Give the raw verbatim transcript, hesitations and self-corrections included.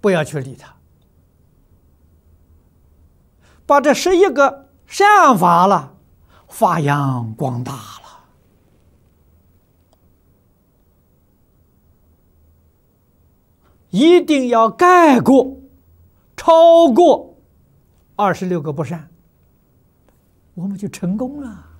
不要去理它，把这十一个善法了发扬光大了，一定要盖过、超过二十六个不善，我们就成功了。